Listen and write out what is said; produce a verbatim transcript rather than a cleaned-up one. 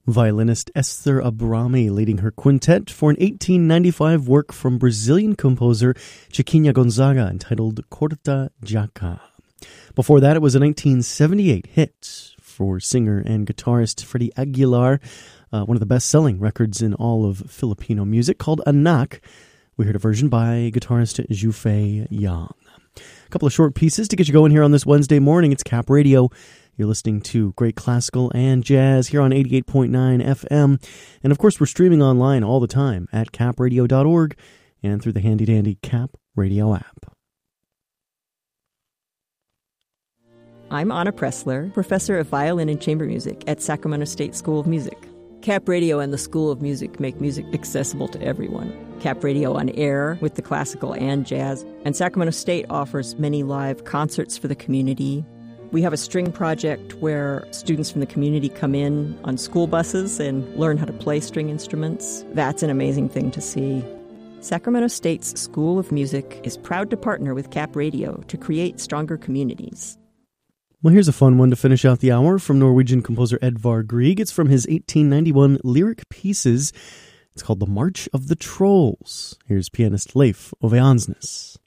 Violinist Esther Abrami leading her quintet for an eighteen ninety-five work from Brazilian composer Chiquinha Gonzaga entitled Corta Jaca. Before that, it was a nineteen seventy-eight hit for singer and guitarist Freddie Aguilar, uh, one of the best-selling records in all of Filipino music, called Anak. We heard a version by guitarist Jufei Yang. A couple of short pieces to get you going here on this Wednesday morning. It's Cap Radio. You're listening to great classical and jazz here on eighty-eight point nine F M. And of course, we're streaming online all the time at cap radio dot org and through the handy-dandy Cap Radio app. I'm Anna Pressler, professor of violin and chamber music at Sacramento State School of Music. Cap Radio and the School of Music make music accessible to everyone. Cap Radio on air with the classical and jazz, and Sacramento State offers many live concerts for the community. We have a string project where students from the community come in on school buses and learn how to play string instruments. That's an amazing thing to see. Sacramento State's School of Music is proud to partner with Cap Radio to create stronger communities. Well, here's a fun one to finish out the hour from Norwegian composer Edvard Grieg. It's from his eighteen ninety-one lyric pieces. It's called The March of the Trolls. Here's pianist Leif Ove Ansnes.